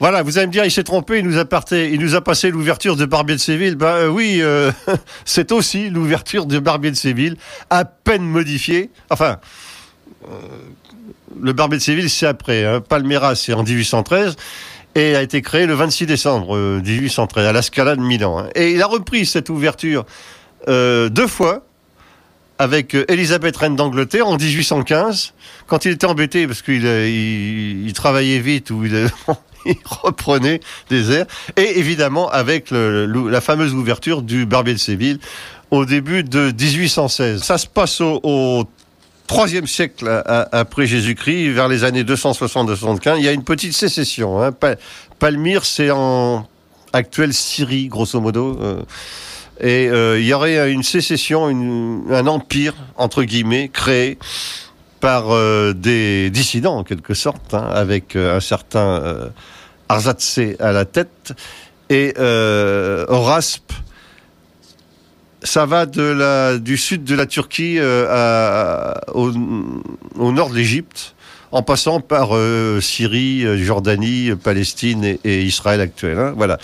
Voilà, vous allez me dire, il s'est trompé, il nous a passé l'ouverture de Barbier de Séville. Oui, c'est aussi l'ouverture de Barbier de Séville, à peine modifiée. Enfin, le Barbier de Séville, c'est après. Palmera, c'est en 1813. Et a été créé le 26 décembre 1813 à la Scala de Milan. Et il a repris cette ouverture 2 fois avec Élisabeth reine d'Angleterre en 1815, quand il était embêté parce qu'il travaillait vite ou il reprenait des airs, et évidemment avec la fameuse ouverture du Barbier de Séville au début de 1816. Ça se passe au IIIe siècle après Jésus-Christ, vers les années 260-275. Il y a une petite sécession. Palmyre, c'est en actuelle Syrie, grosso modo. Et il y aurait une sécession, un empire, entre guillemets, créé par des dissidents, en quelque sorte, avec un certain Arsace à la tête, et Horaspe. Ça va du sud de la Turquie au nord de l'Égypte, en passant par Syrie, Jordanie, Palestine et Israël actuel. Voilà.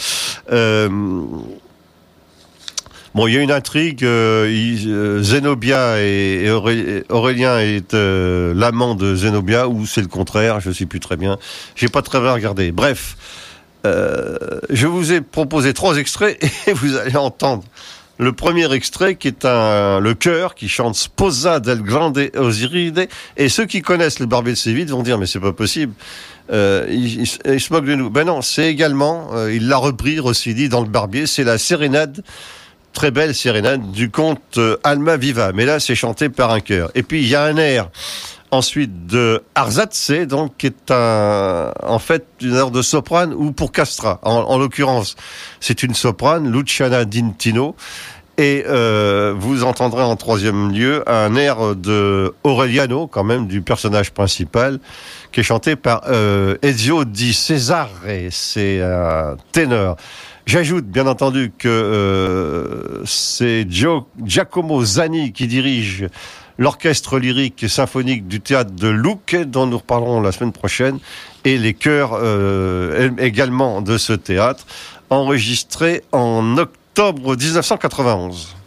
Il y a une intrigue. Zénobia et Aurélien est l'amant de Zénobia, ou c'est le contraire, je ne sais plus très bien. J'ai pas très bien regardé. Bref, je vous ai proposé 3 extraits et vous allez entendre le premier extrait qui est le chœur qui chante Sposa del Grande Osiride, et ceux qui connaissent le Barbier de Séville vont dire mais c'est pas possible, il se moque de nous. Ben non, c'est également, il l'a repris, Rossini, dans le Barbier, c'est la sérénade, très belle sérénade du comte Alma Viva, mais là c'est chanté par un chœur. Et puis il y a un air ensuite de Arsace, donc qui est en fait une air de soprane, ou pour Castra. En l'occurrence, c'est une soprane, Luciana D'Intino. Et vous entendrez en 3e lieu un air de Aureliano, quand même, du personnage principal, qui est chanté par Ezio Di Cesare. C'est un ténor. J'ajoute, bien entendu, que c'est Giacomo Zanni qui dirige l'orchestre lyrique et symphonique du théâtre de Lucque, dont nous reparlerons la semaine prochaine, et les chœurs également de ce théâtre, enregistrés en octobre 1991.